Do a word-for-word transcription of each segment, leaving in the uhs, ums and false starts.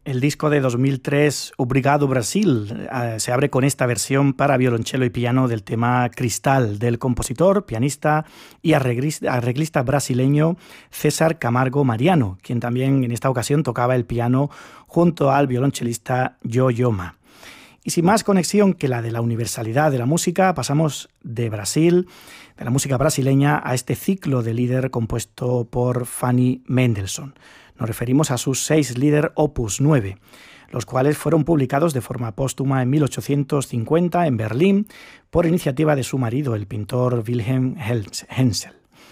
El disco de dos mil tres, Obrigado Brasil, eh, se abre con esta versión para violonchelo y piano del tema Cristal, del compositor, pianista y arreglista, arreglista brasileño César Camargo Mariano, quien también en esta ocasión tocaba el piano junto al violonchelista Yo-Yo Ma. Y sin más conexión que la de la universalidad de la música, pasamos de Brasil, de la música brasileña, a este ciclo de Lieder compuesto por Fanny Mendelssohn. Nos referimos a sus seis Lieder Opus nueve, los cuales fueron publicados de forma póstuma en mil ochocientos cincuenta en Berlín por iniciativa de su marido, el pintor Wilhelm Hensel.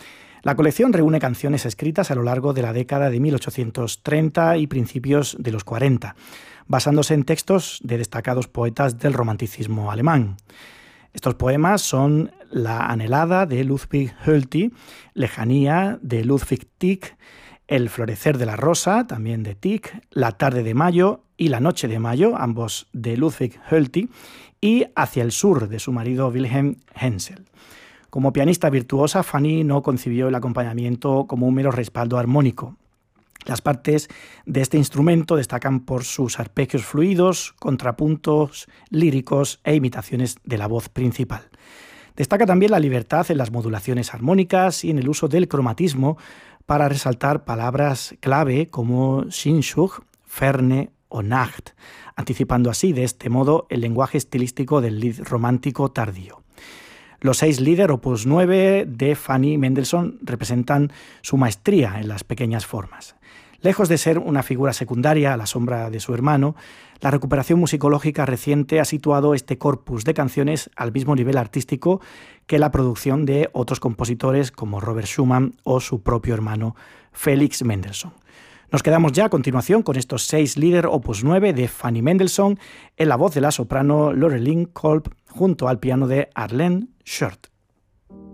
La colección reúne canciones escritas a lo largo de la década de mil ochocientos treinta y principios de los cuarenta, basándose en textos de destacados poetas del romanticismo alemán. Estos poemas son La anhelada de Ludwig Hölty, Lejanía de Ludwig Tieck, El florecer de la rosa, también de Tieck, La tarde de mayo y La noche de mayo, ambos de Ludwig Hölty, y Hacia el sur, de su marido Wilhelm Hensel. Como pianista virtuosa, Fanny no concibió el acompañamiento como un mero respaldo armónico. Las partes de este instrumento destacan por sus arpegios fluidos, contrapuntos líricos e imitaciones de la voz principal. Destaca también la libertad en las modulaciones armónicas y en el uso del cromatismo para resaltar palabras clave como Sehnsucht, Ferne o Nacht, anticipando así de este modo el lenguaje estilístico del lied romántico tardío. Los seis Lieder Opus nueve de Fanny Mendelssohn representan su maestría en las pequeñas formas. Lejos de ser una figura secundaria a la sombra de su hermano, la recuperación musicológica reciente ha situado este corpus de canciones al mismo nivel artístico que la producción de otros compositores como Robert Schumann o su propio hermano Felix Mendelssohn. Nos quedamos ya a continuación con estos seis Lieder Opus nueve de Fanny Mendelssohn en la voz de la soprano Lorelyn Kolb junto al piano de Arlene Short.